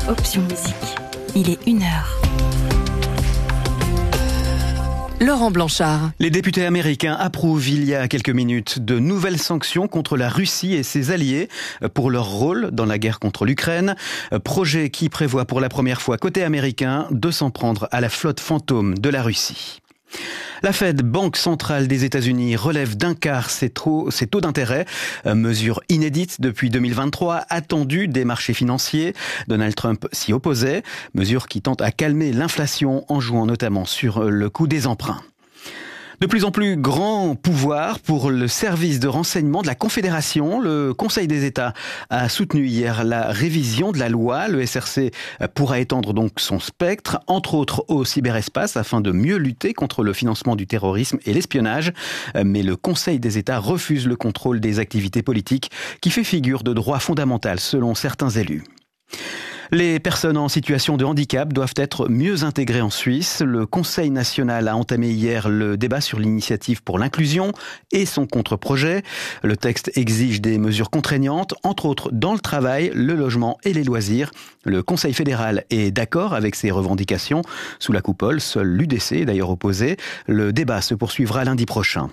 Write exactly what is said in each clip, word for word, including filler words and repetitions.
Option musique. Il est une heure. Laurent Blanchard. Les députés américains approuvent il y a quelques minutes de nouvelles sanctions contre la Russie et ses alliés pour leur rôle dans la guerre contre l'Ukraine. Projet qui prévoit pour la première fois côté américain de s'en prendre à la flotte fantôme de la Russie. La Fed, banque centrale des États-Unis, relève d'un quart ses taux, ses taux d'intérêt. Mesure inédite depuis deux mille vingt-trois, attendue des marchés financiers. Donald Trump s'y opposait. Mesure qui tente à calmer l'inflation en jouant notamment sur le coût des emprunts. De plus en plus grand pouvoir pour le service de renseignement de la Confédération. Le Conseil des États a soutenu hier la révision de la loi. Le S R C pourra étendre donc son spectre, entre autres au cyberespace, afin de mieux lutter contre le financement du terrorisme et l'espionnage. Mais le Conseil des États refuse le contrôle des activités politiques, qui fait figure de droit fondamental selon certains élus. Les personnes en situation de handicap doivent être mieux intégrées en Suisse. Le Conseil national a entamé hier le débat sur l'initiative pour l'inclusion et son contre-projet. Le texte exige des mesures contraignantes, entre autres dans le travail, le logement et les loisirs. Le Conseil fédéral est d'accord avec ces revendications. Sous la coupole, seul l'U D C est d'ailleurs opposé. Le débat se poursuivra lundi prochain.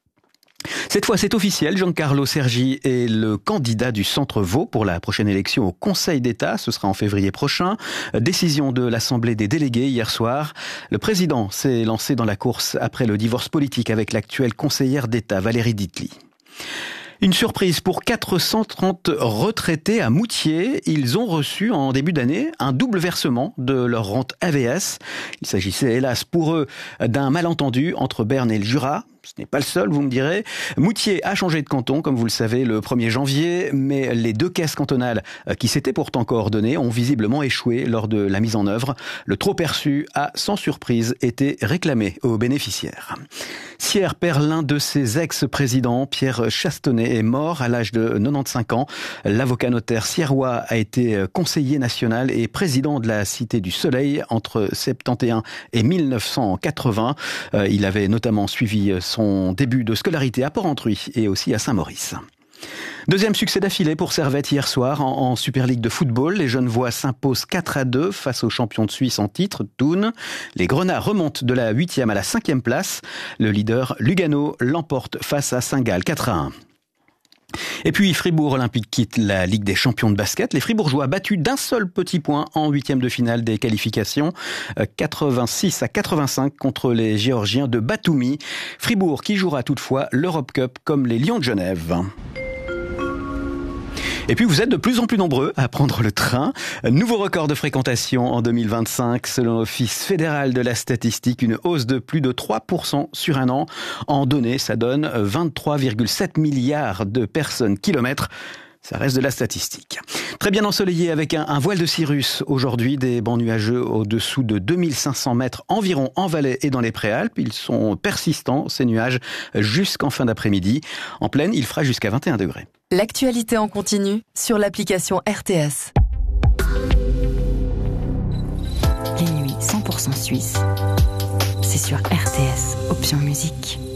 Cette fois, c'est officiel. Giancarlo Sergi est le candidat du Centre Vaud pour la prochaine élection au Conseil d'État. Ce sera en février prochain. Décision de l'Assemblée des délégués hier soir. Le président s'est lancé dans la course après le divorce politique avec l'actuelle conseillère d'État, Valérie Ditli. Une surprise pour quatre cent trente retraités à Moutier. Ils ont reçu en début d'année un double versement de leur rente A V S. Il s'agissait hélas pour eux d'un malentendu entre Berne et le Jura. Ce n'est pas le seul, vous me direz. Moutier a changé de canton, comme vous le savez, le premier janvier, mais les deux caisses cantonales qui s'étaient pourtant coordonnées ont visiblement échoué lors de la mise en œuvre. Le trop perçu a, sans surprise, été réclamé aux bénéficiaires. Sierre perd l'un de ses ex-présidents. Pierre Chastonnet est mort à l'âge de quatre-vingt-quinze ans. L'avocat notaire sierrois a été conseiller national et président de la Cité du Soleil entre soixante et onze et mille neuf cent quatre-vingts. Il avait notamment suivi son début de scolarité à Port-Entruy et aussi à Saint-Maurice. Deuxième succès d'affilée pour Servette hier soir en, en Super League de football. Les Genevois s'imposent quatre à deux face aux champions de Suisse en titre, Thun. Les Grenats remontent de la huitième à la cinquième place. Le leader Lugano l'emporte face à Saint-Gall quatre à un. Et puis Fribourg Olympique quitte la Ligue des champions de basket. Les Fribourgeois battus d'un seul petit point en huitième de finale des qualifications. quatre-vingt-six à quatre-vingt-cinq contre les Géorgiens de Batumi. Fribourg qui jouera toutefois l'Europe Cup comme les Lions de Genève. Et puis vous êtes de plus en plus nombreux à prendre le train. Nouveau record de fréquentation en deux mille vingt-cinq. Selon l'Office fédéral de la statistique, une hausse de plus de trois pour cent sur un an. En données, ça donne vingt-trois virgule sept milliards de personnes kilomètres. Ça reste de la statistique. Très bien ensoleillé avec un, un voile de cirrus aujourd'hui, des bancs nuageux au-dessous de deux mille cinq cents mètres environ en Valais et dans les Préalpes. Ils sont persistants, ces nuages, jusqu'en fin d'après-midi. En plaine, il fera jusqu'à vingt et un degrés. L'actualité en continu sur l'application R T S. Les nuits cent pour cent suisses, c'est sur R T S, option musique.